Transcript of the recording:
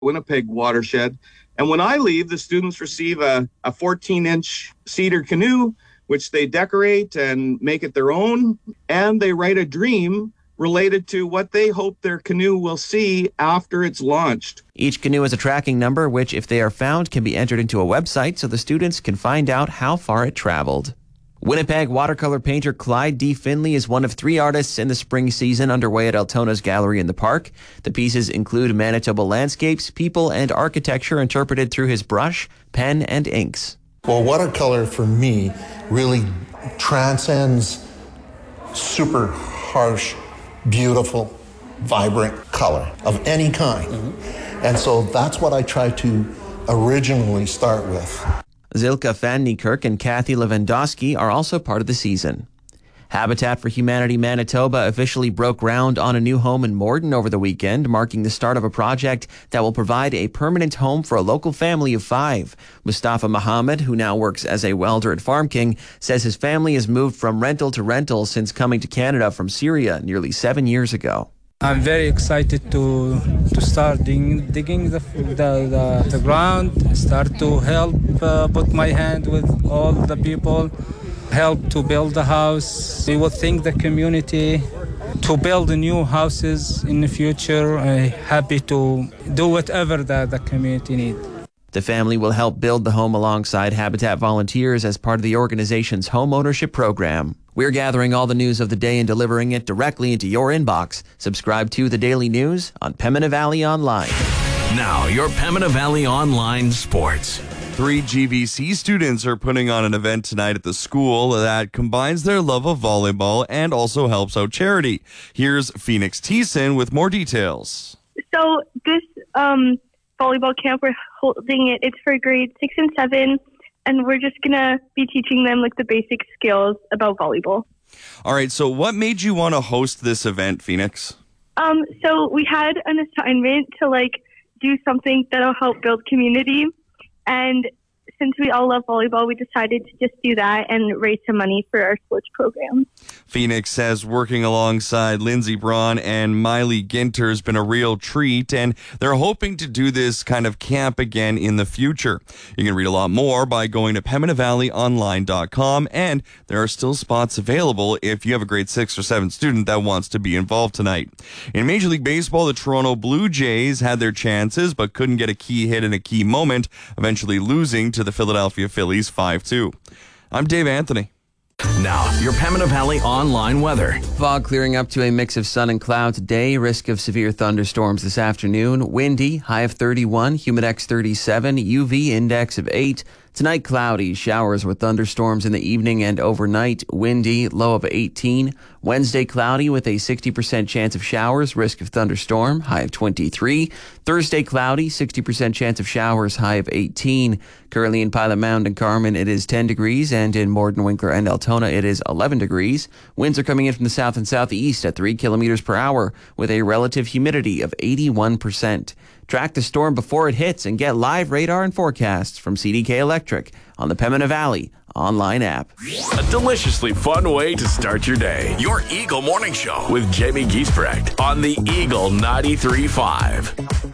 Winnipeg watershed. And when I leave, the students receive a 14-inch cedar canoe, which they decorate and make it their own. And they write a dream related to what they hope their canoe will see after it's launched. Each canoe has a tracking number, which, if they are found, can be entered into a website so the students can find out how far it traveled. Winnipeg watercolor painter Clyde D. Finley is one of 3 artists in the spring season underway at Altona's Gallery in the Park. The pieces include Manitoba landscapes, people, and architecture interpreted through his brush, pen, and inks. Well, watercolor for me really transcends super harsh, beautiful, vibrant color of any kind. And so that's what I try to originally start with. Zilka Van Niekerk and Kathy Lewandowski are also part of the season. Habitat for Humanity Manitoba officially broke ground on a new home in Morden over the weekend, marking the start of a project that will provide a permanent home for a local family of 5. Mustafa Muhammad, who now works as a welder at Farm King, says his family has moved from rental to rental since coming to Canada from Syria nearly 7 years ago. I'm very excited to start digging the ground, start to help put my hand with all the people, help to build the house. We would thank the community to build new houses in the future. I'm happy to do whatever the community needs. The family will help build the home alongside Habitat volunteers as part of the organization's home ownership program. We're gathering all the news of the day and delivering it directly into your inbox. Subscribe to The Daily News on Pembina Valley Online. Now, your Pembina Valley Online Sports. 3 GVC students are putting on an event tonight at the school that combines their love of volleyball and also helps out charity. Here's Phoenix Thiessen with more details. So this volleyball camp, we're holding it's for grades 6 and 7, and we're just going to be teaching them like the basic skills about volleyball. All right, so what made you want to host this event, Phoenix? So we had an assignment to do something that'll help build community, and since we all love volleyball, we decided to just do that and raise some money for our sports program. Phoenix says working alongside Lindsey Braun and Miley Ginter has been a real treat, and they're hoping to do this kind of camp again in the future. You can read a lot more by going to PembinaValleyOnline.com, and there are still spots available if you have a grade 6 or 7 student that wants to be involved tonight. In Major League Baseball, the Toronto Blue Jays had their chances but couldn't get a key hit in a key moment, eventually losing to the Philadelphia Phillies 5-2. I'm Dave Anthony. Now, your Pembina Valley Online weather. Fog clearing up to a mix of sun and cloud today. Risk of severe thunderstorms this afternoon. Windy, high of 31, humidex 37, UV index of 8. Tonight, cloudy, showers with thunderstorms in the evening and overnight. Windy, low of 18. Wednesday, cloudy with a 60% chance of showers, risk of thunderstorm, high of 23. Thursday, cloudy, 60% chance of showers, high of 18. Currently in Pilot Mound and Carman, it is 10 degrees, and in Morden, Winkler, and Altona, it is 11 degrees. Winds are coming in from the south and southeast at 3 kilometers per hour with a relative humidity of 81%. Track the storm before it hits and get live radar and forecasts from CDK Electric on the Pembina Valley online app. A deliciously fun way to start your day. Your Eagle Morning Show with Jamie Giesbrecht on the Eagle 93.5.